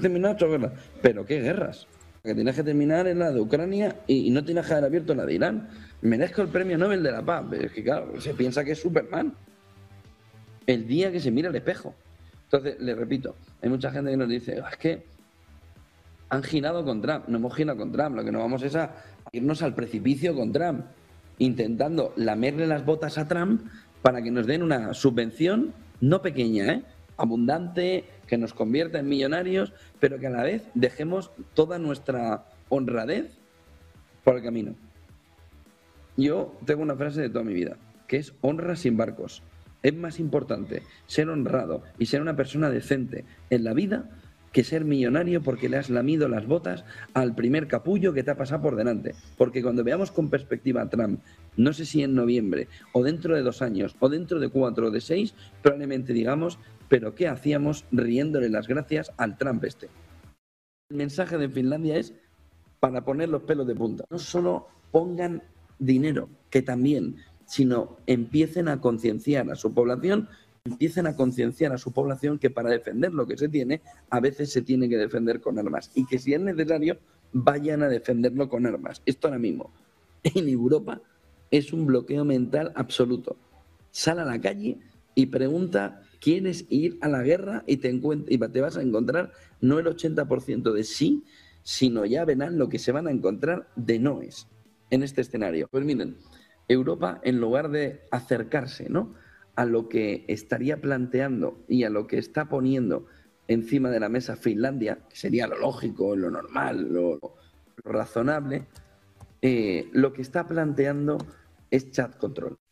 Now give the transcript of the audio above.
terminar 8 guerras. ¿Pero qué guerras? La que tienes que terminar es la de Ucrania y no tienes que haber abierto la de Irán. Merezco el premio Nobel de la Paz. Pero es que, claro, se piensa que es Superman. El día que se mira al espejo. Entonces, le repito, hay mucha gente que nos dice, es que han girado con Trump. No hemos girado con Trump. Lo que nos vamos es a irnos al precipicio con Trump, intentando lamerle las botas a Trump para que nos den una subvención, no pequeña, abundante, que nos convierta en millonarios, pero que a la vez dejemos toda nuestra honradez por el camino. Yo tengo una frase de toda mi vida, que es honra sin barcos. Es más importante ser honrado y ser una persona decente en la vida que ser millonario porque le has lamido las botas al primer capullo que te ha pasado por delante. Porque cuando veamos con perspectiva a Trump, no sé si en noviembre, o dentro de 2 años, o dentro de 4 o de 6, probablemente digamos, pero ¿qué hacíamos riéndole las gracias al Trump este? El mensaje de Finlandia es para poner los pelos de punta. No solo pongan dinero, que también, sino empiecen a concienciar a su población, que para defender lo que se tiene, a veces se tiene que defender con armas y que si es necesario, vayan a defenderlo con armas. Esto ahora mismo en Europa es un bloqueo mental absoluto. Sal a la calle y pregunta, ¿quieres ir a la guerra? Y te vas a encontrar no el 80% de sí, sino ya verán lo que se van a encontrar de noes en este escenario. Pues miren, Europa, en lugar de acercarse, ¿no?, a lo que estaría planteando y a lo que está poniendo encima de la mesa Finlandia, que sería lo lógico, lo normal, lo razonable, lo que está planteando es chat control.